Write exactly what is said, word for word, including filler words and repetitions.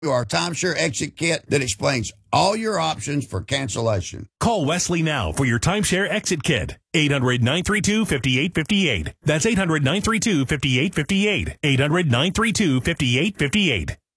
Our timeshare exit kit that explains all your options for cancellation. Call Wesley now for your timeshare exit kit. eight hundred, nine three two, five eight five eight. That's eight hundred, nine three two, five eight five eight. eight hundred, nine three two, five eight five eight.